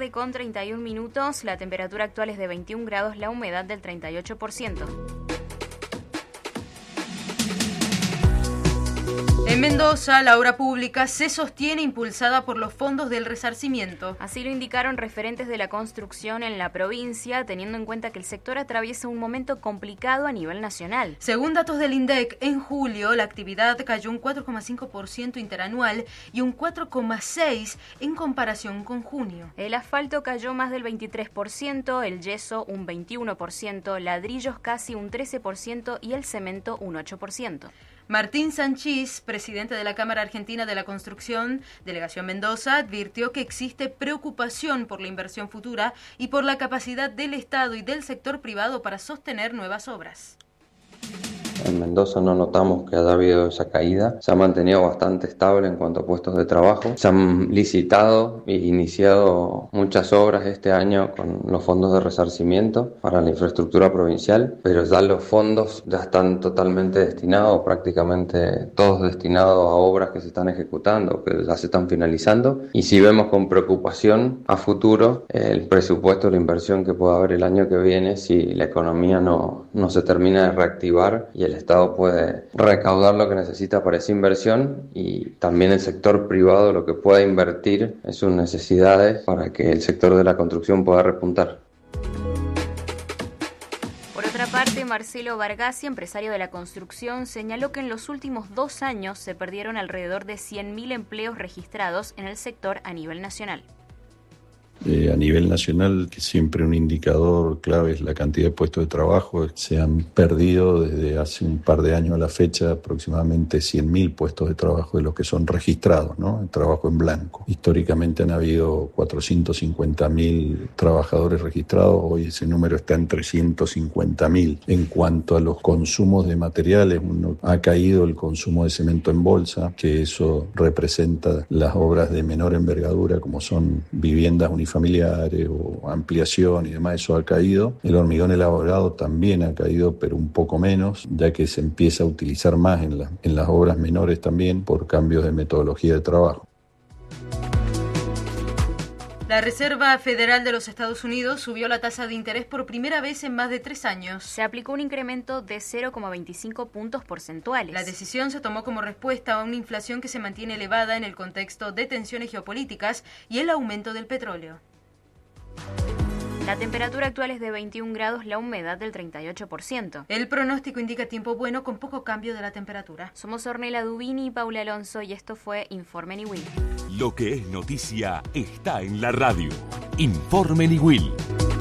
tarde con 31 minutos, la temperatura actual es de 21 grados, la humedad del 38%. En Mendoza, la obra pública se sostiene impulsada por los fondos del resarcimiento. Así lo indicaron referentes de la construcción en la provincia, teniendo en cuenta que el sector atraviesa un momento complicado a nivel nacional. Según datos del INDEC, en julio la actividad cayó un 4,5% interanual y un 4,6% en comparación con junio. El asfalto cayó más del 23%, el yeso un 21%, ladrillos casi un 13% y el cemento un 8%. Martín Sanchís, presidente de la Cámara Argentina de la Construcción, Delegación Mendoza, advirtió que existe preocupación por la inversión futura y por la capacidad del Estado y del sector privado para sostener nuevas obras. En Mendoza no notamos que haya habido esa caída, se ha mantenido bastante estable en cuanto a puestos de trabajo. Se han licitado e iniciado muchas obras este año con los fondos de resarcimiento para la infraestructura provincial, pero ya los fondos ya están totalmente destinados, prácticamente todos destinados a obras que se están ejecutando, que ya se están finalizando, y si vemos con preocupación a futuro el presupuesto, la inversión que pueda haber el año que viene si la economía no se termina de reactivar y el Estado puede recaudar lo que necesita para esa inversión, y también el sector privado lo que pueda invertir en sus necesidades para que el sector de la construcción pueda repuntar. Por otra parte, Marcelo Vargassi, empresario de la construcción, señaló que en los últimos 2 años se perdieron alrededor de 100.000 empleos registrados en el sector a nivel nacional. A nivel nacional, que siempre un indicador clave es la cantidad de puestos de trabajo, se han perdido desde hace un par de años a la fecha aproximadamente 100.000 puestos de trabajo de los que son registrados, ¿no? El trabajo en blanco. Históricamente han habido 450.000 trabajadores registrados, hoy ese número está en 350.000. En cuanto a los consumos de materiales, ha caído el consumo de cemento en bolsa, que eso representa las obras de menor envergadura como son viviendas unifamiliares o ampliación y demás, eso ha caído. El hormigón elaborado también ha caído, pero un poco menos, ya que se empieza a utilizar más en las obras menores también por cambios de metodología de trabajo. La Reserva Federal de los Estados Unidos subió la tasa de interés por primera vez en más de 3 años. Se aplicó un incremento de 0,25 puntos porcentuales. La decisión se tomó como respuesta a una inflación que se mantiene elevada en el contexto de tensiones geopolíticas y el aumento del petróleo. La temperatura actual es de 21 grados, la humedad del 38%. El pronóstico indica tiempo bueno con poco cambio de la temperatura. Somos Ornella Dubini y Paula Alonso y esto fue Informe Niwil. Lo que es noticia está en la radio. Informe Niwil.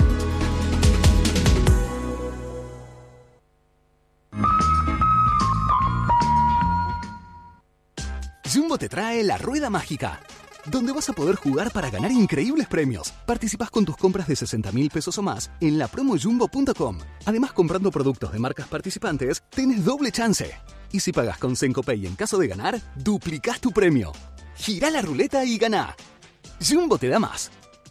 Jumbo te trae la Rueda Mágica, donde vas a poder jugar para ganar increíbles premios. Participás con tus compras de 60.000 pesos o más en la promojumbo.com. Además, comprando productos de marcas participantes, tenés doble chance. Y si pagás con Sencopay en caso de ganar, duplicás tu premio. Girá la ruleta y ganá. Jumbo te da más.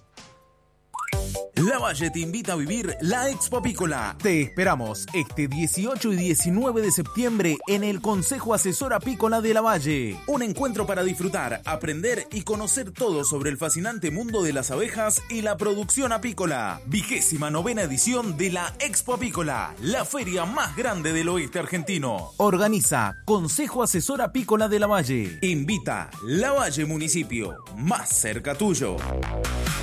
Lavalle te invita a vivir la Expo Apícola. Te esperamos este 18 y 19 de septiembre en el Consejo Asesor Apícola de Lavalle. Un encuentro para disfrutar, aprender y conocer todo sobre el fascinante mundo de las abejas y la producción apícola. 29ª edición de la Expo Apícola, la feria más grande del oeste argentino. Organiza Consejo Asesor Apícola de Lavalle. Invita Lavalle Municipio, más cerca tuyo.